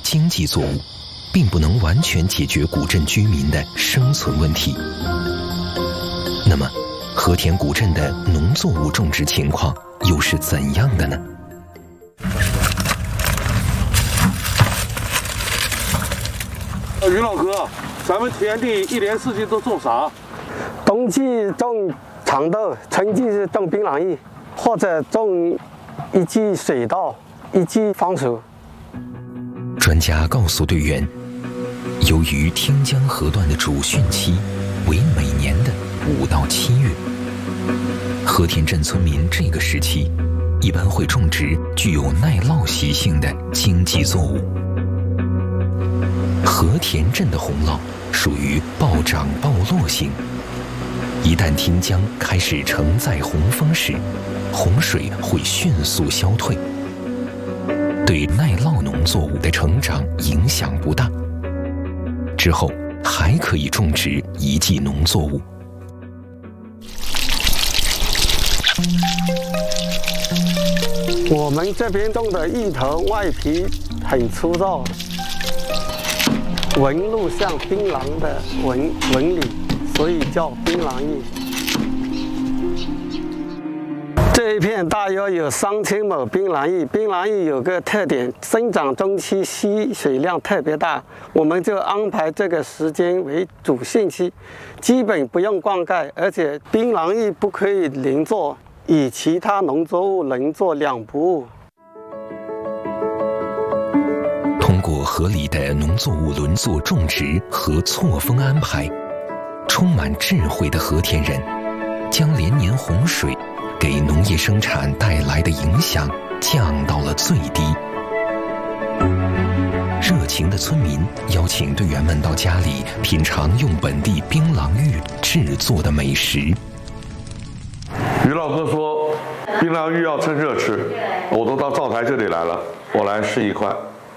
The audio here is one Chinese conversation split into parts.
经济作物，并不能完全解决古镇居民的生存问题。那么，和田古镇的农作物种植情况又是怎样的呢？ 于老哥，咱们田地一年四季都种啥？ 冬季种长豆，春季是种槟榔叶，或者种一季水稻，一季番薯。 专家告诉队员，由于汀江河段的主汛期为每年的5到7月，和田镇村民这个时期一般会种植具有耐涝习性的经济作物。和田镇的洪涝属于暴涨暴落型，一旦汀江开始承载洪峰时，洪水会迅速消退，对耐涝农作物的成长影响不大。之后还可以种植一季农作物。 我们这边种的芋头外皮很粗糙，纹路像槟榔的纹理，所以叫槟榔叶。这一片大约有3000亩槟榔叶。槟榔叶有个特点，生长中期吸水量特别大，我们就安排这个时间为主汛期，基本不用灌溉，而且槟榔叶不可以轮作，与其他农作物轮作两不误。 通过合理的农作物轮作种植和错峰安排，充满智慧的和田人将连年洪水给农业生产带来的影响降到了最低。热情的村民邀请队员们到家里品尝用本地槟榔芋制作的美食。 于老哥说，槟榔芋要趁热吃，我都到灶台这里来了，我来试一块。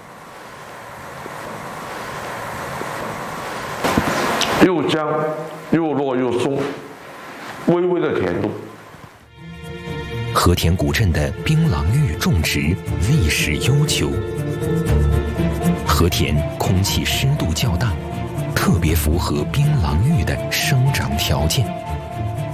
又香又糯又松，微微的甜度。 和田古镇的槟榔芋种植历史悠久。和田空气湿度较大，特别符合槟榔芋的生长条件。